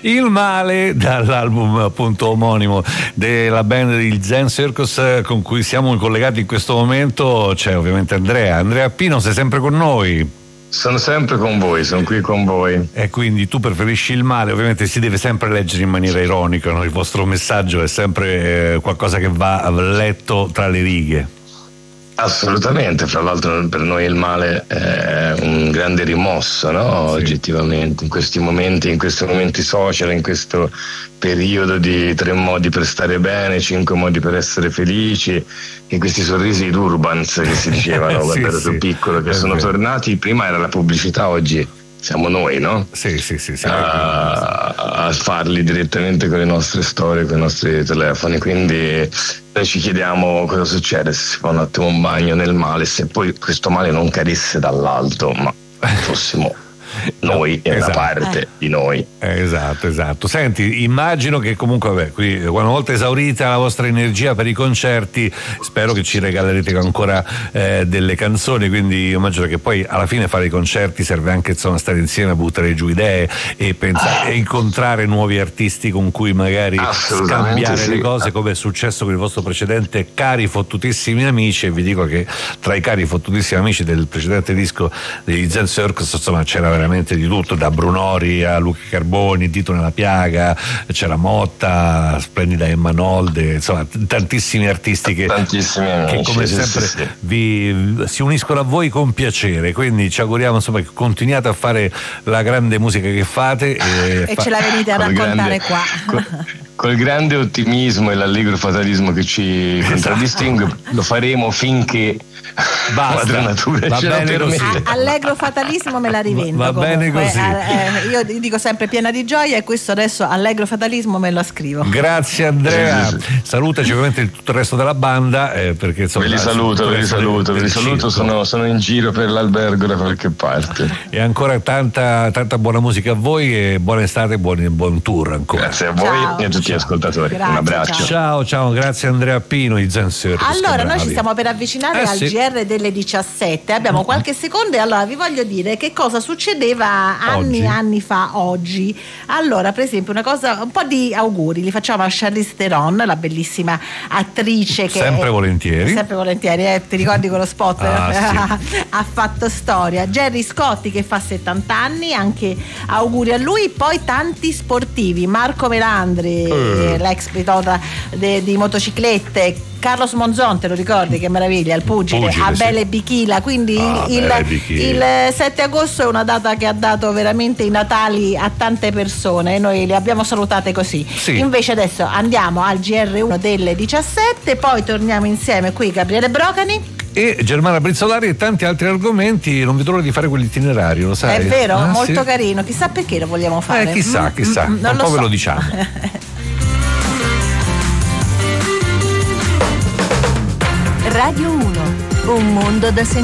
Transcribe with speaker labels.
Speaker 1: Il male, dall'album appunto omonimo della band il Zen Circus con cui siamo collegati in questo momento. C'è ovviamente Andrea Pino, sei sempre con noi?
Speaker 2: Sono sempre con voi, sono qui con voi.
Speaker 1: E quindi tu preferisci il male, ovviamente si deve sempre leggere in maniera ironica, no? Il vostro messaggio è sempre qualcosa che va letto tra le righe.
Speaker 2: Assolutamente, fra l'altro per noi il male è un grande rimosso, no? Sì. Oggettivamente, in questi momenti social, in questo periodo di 3 modi per stare bene, 5 modi per essere felici, e questi sorrisi d'Urbans che si dicevano quando ero più piccolo, che sono tornati. Prima era la pubblicità, oggi siamo noi, no?
Speaker 1: Sì.
Speaker 2: A farli direttamente con le nostre storie, con i nostri telefoni. Quindi noi ci chiediamo cosa succede se si fa un attimo un bagno nel male, se poi questo male non cadesse dall'alto, ma fossimo noi e una parte di noi.
Speaker 1: Esatto. Senti, immagino che comunque qui una volta esaurita la vostra energia per i concerti, spero che ci regalerete ancora delle canzoni, quindi immagino che poi alla fine fare i concerti serve anche insomma stare insieme, buttare giù idee e pensare e incontrare nuovi artisti con cui magari scambiare le cose, come è successo con il vostro precedente Cari fottutissimi amici. E vi dico che tra i cari fottutissimi amici del precedente disco degli Zen Circus insomma c'era veramente di tutto, da Brunori a Luca Carboni, Dito nella piaga, c'era Motta, splendida Emma Nolde, insomma tantissimi artisti che come sempre si uniscono a voi con piacere, quindi ci auguriamo insomma che continuiate a fare la grande musica che fate
Speaker 3: e ce la venite a raccontare qua
Speaker 2: col grande ottimismo e l'allegro fatalismo che ci contraddistingue. Lo faremo finché
Speaker 1: basta,
Speaker 2: natura
Speaker 1: va bene così.
Speaker 3: Allegro fatalismo me la rivendo.
Speaker 1: Va bene così.
Speaker 3: Io dico sempre piena di gioia, e questo adesso allegro fatalismo me lo scrivo.
Speaker 1: Grazie Andrea, salutaci ovviamente tutto il resto della banda, perché insomma
Speaker 2: ve li saluto, sono in giro per l'albergo da qualche parte.
Speaker 1: E ancora tanta buona musica a voi, e buona estate e buon tour ancora.
Speaker 2: Grazie a voi e a tutti gli ascoltatori.
Speaker 3: Grazie,
Speaker 2: un abbraccio.
Speaker 1: Ciao, grazie Andrea Pino di Zen Circus.
Speaker 3: Allora noi ci stiamo per avvicinare al GR delle 17, abbiamo qualche secondo, e allora vi voglio dire che cosa succedeva anni fa oggi. Allora, per esempio, un po' di auguri li facciamo a Charlize Theron, la bellissima attrice che
Speaker 1: sempre volentieri,
Speaker 3: ti ricordi quello spot?
Speaker 1: Sì.
Speaker 3: Ha fatto storia. Gerry Scotti che fa 70 anni, anche auguri a lui. Poi tanti sportivi, Marco Melandri, l'ex pilota di motociclette, Carlos Monzon, te lo ricordi che meraviglia, il pugile, Abele Bichila, quindi il 7 agosto è una data che ha dato veramente i natali a tante persone, noi le abbiamo salutate così. Invece adesso andiamo al GR1 delle 17, poi torniamo insieme qui Gabriele Brocani
Speaker 1: e Germana Brizzolari e tanti altri argomenti. Non vedo l'ora di fare quell'itinerario, lo sai?
Speaker 3: È vero, molto carino, chissà perché lo vogliamo fare.
Speaker 1: Chissà, un po' ve lo diciamo.
Speaker 4: Radio 1, un mondo da sentire.